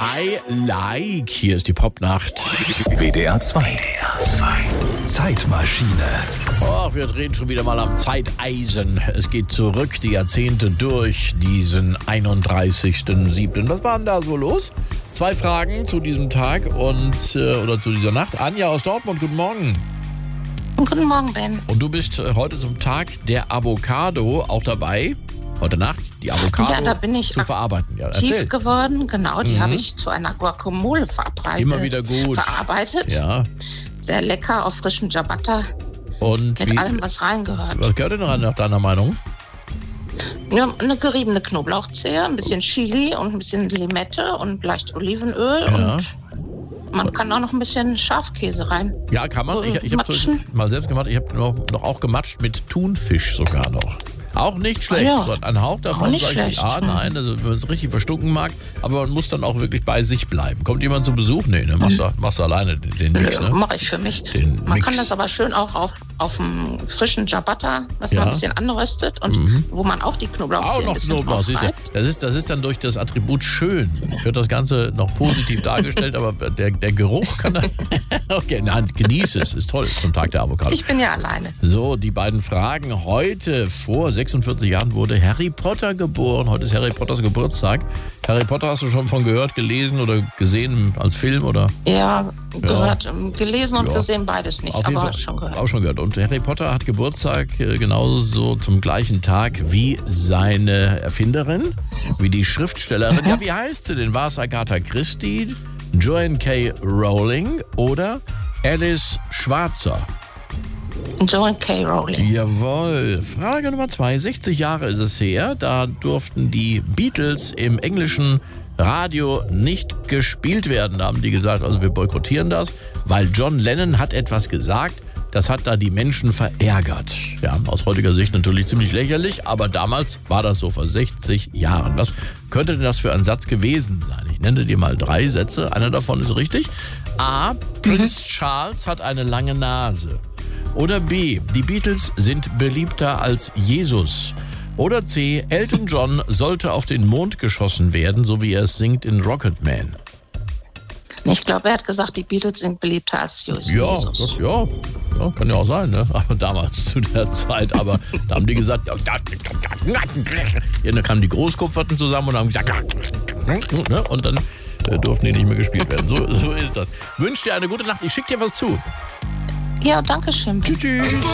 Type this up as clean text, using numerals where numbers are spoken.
I Like. Hier ist die Popnacht. WDR 2. Zeitmaschine. Oh, wir drehen schon wieder mal am Zeiteisen. Es geht zurück, die Jahrzehnte durch diesen 31.07. Was war denn da so los? 2 Fragen zu diesem Tag oder zu dieser Nacht. Anja aus Dortmund, guten Morgen. Guten Morgen, Ben. Und du bist heute zum Tag der Avocado auch dabei. Heute Nacht die Avocado da bin ich zu verarbeiten. Ja, tief erzähl. geworden, genau. Die habe ich zu einer Guacamole verarbeitet. Immer wieder gut. Verarbeitet. Ja. Sehr lecker, auf frischem Ciabatta. Und Mit allem, was reingehört. was gehört denn rein nach deiner Meinung? Ja, eine geriebene Knoblauchzehe, ein bisschen Chili und ein bisschen Limette und leicht Olivenöl. Ja. Und man kann auch noch ein bisschen Schafkäse rein. Ja, kann man. Ich habe Matschen. mal selbst gemacht. Ich habe noch auch gematscht mit Thunfisch sogar noch. Auch nicht schlecht. Ja. So ein Hauch davon. Auch nicht sag ich, schlecht. Nein, also wenn man es richtig verstunken mag. Aber man muss dann auch wirklich bei sich bleiben. Kommt jemand zu Besuch? Nee, ne? Machst du alleine den Mix, ne? Mache ich für mich. Den Man Mix. kann das aber schön auch auf einem frischen Ciabatta, das man ein bisschen anröstet und wo man auch die Knoblauchzehe Auch ein noch bisschen Knoblauch, siehst du. draufreibt. Das ist dann durch das Attribut schön. Wird das Ganze noch positiv dargestellt, aber der Geruch kann dann... Okay, nein, genieße es. Ist toll zum Tag der Avocado. Ich bin ja alleine. So, die beiden Fragen. Heute, vor 46 Jahren, wurde Harry Potter geboren. Heute ist Harry Potters Geburtstag. Harry Potter hast du schon von gehört, gelesen oder gesehen als Film, oder? Ja, gehört, gelesen und Ja. gesehen beides nicht, Auf jeden aber Fall schon gehört. auch schon gehört. Und Harry Potter hat Geburtstag genauso zum gleichen Tag wie seine Erfinderin, wie die Schriftstellerin. Ja, wie heißt sie denn? War es Agatha Christie, Joanne K. Rowling oder Alice Schwarzer? Joanne K. Rowling. Jawohl. Frage Nummer 2. 60 Jahre ist es her. Da durften die Beatles im englischen Radio nicht gespielt werden. Da haben die gesagt, also wir boykottieren das, weil John Lennon hat etwas gesagt, das hat da die Menschen verärgert. Ja, aus heutiger Sicht natürlich ziemlich lächerlich, aber damals war das so vor 60 Jahren. Was könnte denn das für ein Satz gewesen sein? Ich nenne dir mal 3 Sätze. Einer davon ist richtig. A. Prinz Charles hat eine lange Nase. Oder B. Die Beatles sind beliebter als Jesus. Oder C. Elton John sollte auf den Mond geschossen werden, so wie er es singt in Rocket Man. Ich glaube, er hat gesagt, die Beatles sind beliebter als Jesus. Ja, kann ja auch sein, ne? Aber damals zu der Zeit, aber da haben die gesagt, ja, da kamen die Großkopferten zusammen und haben gesagt, ne? Und dann durften die nicht mehr gespielt werden. So ist das. Wünsch dir eine gute Nacht. Ich schicke dir was zu. Ja, danke schön. Tschüss.